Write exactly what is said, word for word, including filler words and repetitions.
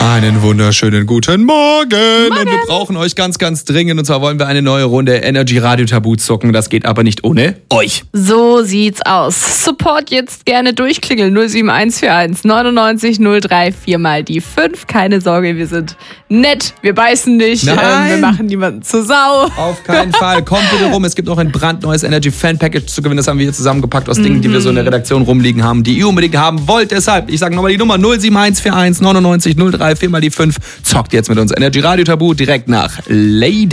Einen wunderschönen guten Morgen. Morgen. Und wir brauchen euch ganz, ganz dringend. Und zwar wollen wir eine neue Runde Energy Radio Tabu zocken. Das geht aber nicht ohne euch. So sieht's aus. Support jetzt gerne durchklingeln. null sieben eins vier eins neunundneunzig null drei vier mal die fünf. Keine Sorge, wir sind nett. Wir beißen nicht. Ähm, wir machen niemanden zur Sau. Auf keinen Fall. Kommt bitte rum. Es gibt auch ein brandneues Energy Fan Package zu gewinnen. Das haben wir hier zusammengepackt aus Dingen, mhm. die wir so in der Redaktion rumliegen haben, die ihr unbedingt haben wollt. Deshalb, ich sage nochmal die Nummer null sieben eins vier eins neunundneunzig null drei vier mal die fünf. Zockt jetzt mit uns Energy Radio Tabu direkt nach Lady.